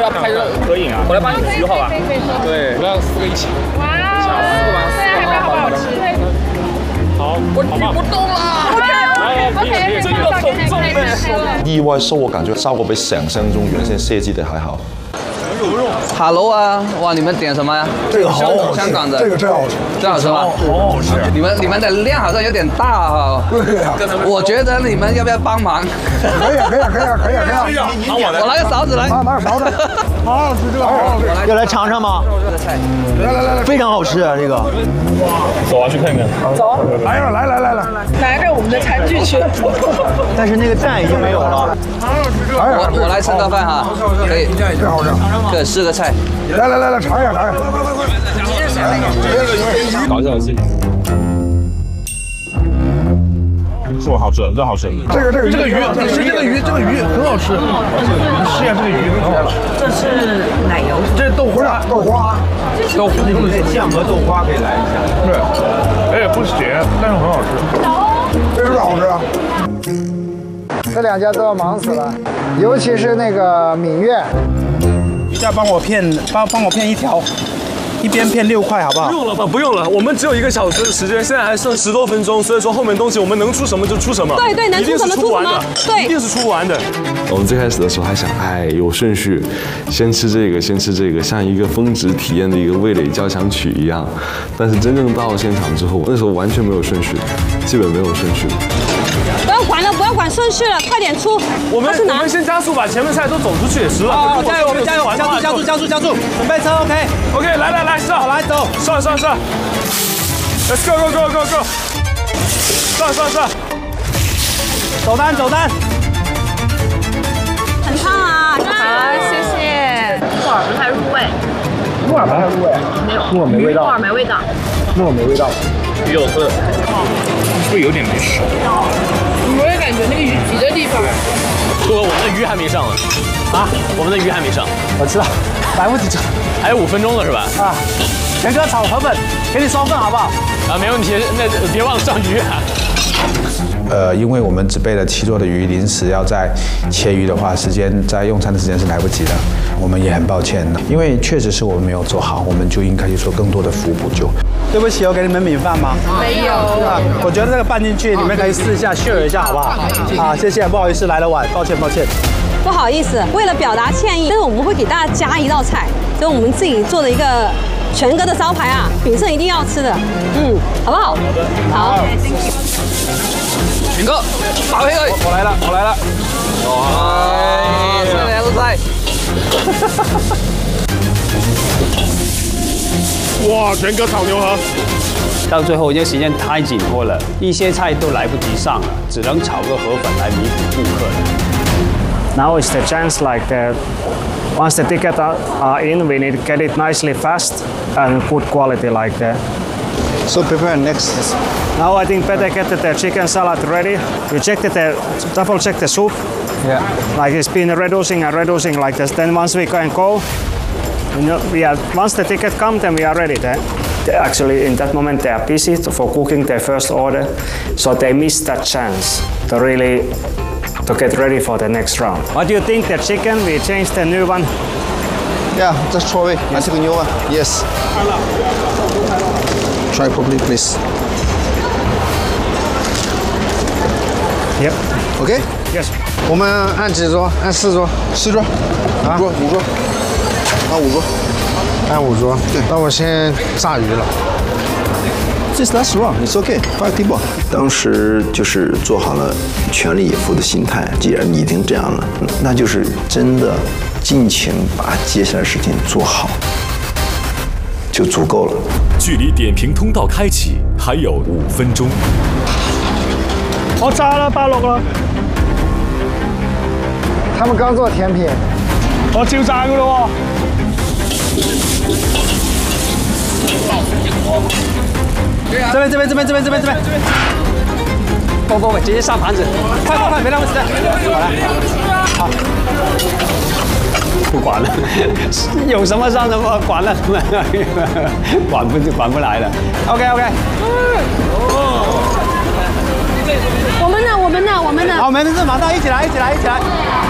要拍个合影啊，我来帮你举好吧？对，我要4个一起。哇，4个吗？好的。好，我举不动了。OK， 这个很重的。 意外收，我感觉效果比想象中原先设计的还好。 Hello 啊，哇，你们点什么呀？ 这个好好吃， 香港的， 这个真好吃， 真好吃吗？ 好好吃。 你们的量好像有点大哈。 对呀。 我觉得你们要不要帮忙？ 可以啊，可以啊，可以啊，可以啊，可以啊。 我拿个勺子来。 拿个勺子。好好吃，这个好好吃。 要来尝尝吗？ 来， 非常好吃啊，这个。 走啊，去看看。 走。 来， 拿着我们的餐具去。 但是那个站已经没有了。 我来吃个饭哈，可以。 这好吃。 对，4个菜。 来，尝一下，尝一下。 搞一下我自己。说好吃，真好吃。 这个鱼， 这个鱼很好吃。你试一下这个鱼很好吃。 这是奶油， 这是豆花， 酱和豆花可以来一下。 对，哎，不咸，但是很好吃。 这是好吃啊。 这2家都要忙死了，尤其是那个闽粤。 一下帮我片1条，一边片6块，好不好？ 不用了吧，不用了，我们只有1个小时的时间，现在还剩10多分钟，所以说后面东西我们能出什么就出什么。 对，能出什么出什么。对， 一定是出不完的。 我们最开始的时候还想，有顺序，先吃这个，像一个峰值体验的一个味蕾交响曲一样。但是真正到现场之后，那时候完全没有顺序，基本没有顺序。 不要管顺序了，快点出。 我们先加速把前面菜都走出去10了。 好，加油，我们加油，加速，准备车 ，OK， 来，上， 来走， 上 ，Let's go， 上， 走单， 很烫啊！ 好，谢谢。木耳不太入味。 木耳不太入味。 没有。 木耳没味道。 木耳没味道。 木耳没味道。 鱼有色，会有点没熟。 我也感觉那个鱼皮的地方。 哥，我们的鱼还没上呢。啊，我们的鱼还没上。 我知道，来不及吃。 还有5分钟了是吧？ 啊，全哥炒河粉，给你双份好不好？ 啊，没问题，那别忘了上鱼啊。 因为我们只备了7桌的鱼，临时要再切鱼的话，时间在用餐的时间是来不及的。我们也很抱歉，因为确实是我们没有做好，我们就应该去做更多的服务补救。 对不起，我给你们米饭吗？ 没有。 我觉得这个拌进去，你们可以试一下 share 一下，好不好？啊，谢谢，不好意思来了晚，抱歉。 不好意思，为了表达歉意，但是我们会给大家加1道菜，就是我们自己做的一个全哥的招牌啊，炳胜一定要吃的，好不好？好。 全哥，打回来！我来了！哇，这2道菜。 哇，全哥炒牛河。 到最后，因为时间太紧迫了，一些菜都来不及上了，只能炒个河粉来弥补顾客。Now is the chance like once the tickets are in, we need to get it nicely fast and good quality like that. So prepare next. Now I think better get the chicken salad ready. You double check the soup. Yeah. Like it's been reducing like this. Then once we can go, once the ticket comes, then we are ready then. Actually, in that moment, they are busy for cooking their first order, so they miss that chance to get ready for the next round. What do you think? The chicken? We changed the new one. Yeah, just try it. I take a new one. Yes. Try properly, please. Yep. Okay. Yes. 我们按几桌？按4桌。4桌。5桌。5桌。按5桌。按5桌。对。那我先炸鱼了。This that's wrong. It's okay. 5 people. 当时就是做好了全力以赴的心态。既然你已经这样了，那就是真的尽情把接下来的事情做好，就足够了。 距离点评通道开启还有5分钟。 我炸了8、6了。 他们刚做甜品。 我照炸噶咯这边。 不，直接上盘子， 快，别浪费时间。好了，好。 不管了，有什么上什么，管了，管不来了。 OK。 我们呢？ 好，没事，马上一起来。